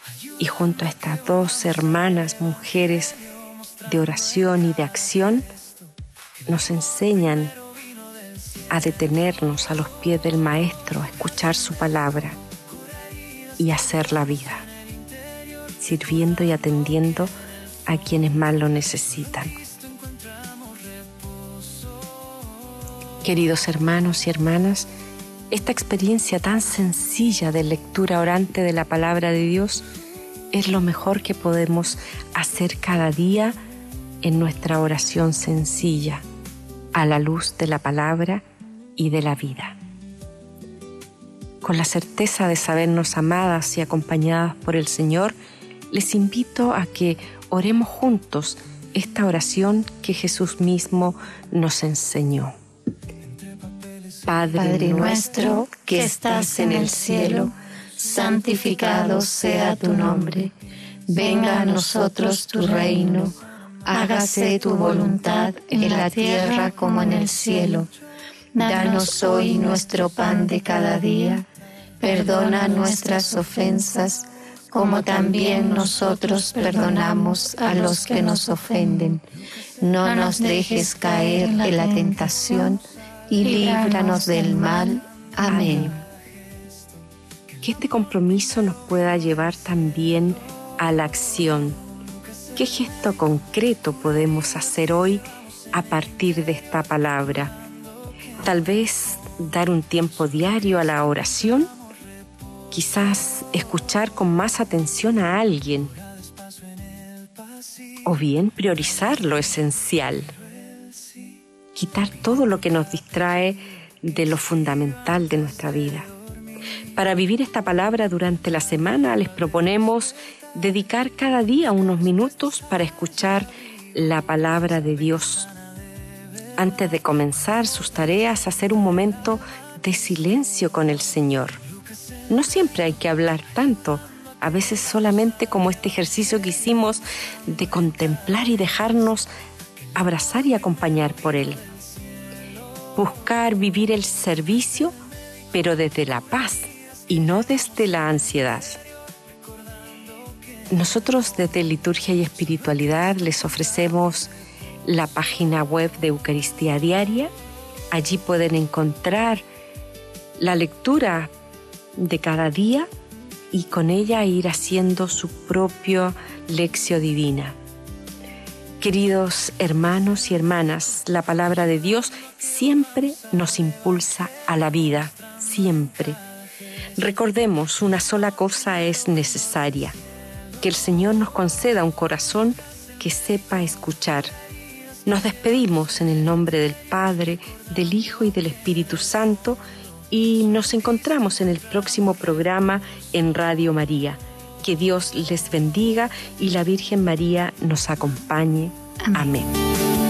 Y junto a estas dos hermanas, mujeres de oración y de acción, nos enseñan a detenernos a los pies del Maestro, a escuchar su palabra y hacer la vida, sirviendo y atendiendo a quienes más lo necesitan. Queridos hermanos y hermanas, esta experiencia tan sencilla de lectura orante de la palabra de Dios es lo mejor que podemos hacer cada día en nuestra oración sencilla, a la luz de la palabra y de la vida. Con la certeza de sabernos amadas y acompañadas por el Señor, les invito a que oremos juntos esta oración que Jesús mismo nos enseñó. Padre nuestro que estás en el cielo, santificado sea tu nombre. Venga a nosotros tu reino. Hágase tu voluntad en la tierra como en el cielo. Danos hoy nuestro pan de cada día. Perdona nuestras ofensas, como también nosotros perdonamos a los que nos ofenden. No nos dejes caer en la tentación y líbranos del mal. Amén. Que este compromiso nos pueda llevar también a la acción. ¿Qué gesto concreto podemos hacer hoy a partir de esta palabra? Tal vez dar un tiempo diario a la oración, quizás escuchar con más atención a alguien, o bien priorizar lo esencial, quitar todo lo que nos distrae de lo fundamental de nuestra vida. Para vivir esta palabra durante la semana les proponemos dedicar cada día unos minutos para escuchar la palabra de Dios. Antes de comenzar sus tareas, hacer un momento de silencio con el Señor. No siempre hay que hablar tanto, a veces solamente como este ejercicio que hicimos de contemplar y dejarnos abrazar y acompañar por Él. Buscar vivir el servicio, pero desde la paz y no desde la ansiedad. Nosotros desde Liturgia y Espiritualidad les ofrecemos la página web de Eucaristía Diaria. Allí pueden encontrar la lectura de cada día y con ella ir haciendo su propia lección divina. Queridos hermanos y hermanas, la palabra de Dios siempre nos impulsa a la vida, siempre. Recordemos, una sola cosa es necesaria: que el Señor nos conceda un corazón que sepa escuchar. Nos despedimos en el nombre del Padre, del Hijo y del Espíritu Santo y nos encontramos en el próximo programa en Radio María. Que Dios les bendiga y la Virgen María nos acompañe. Amén.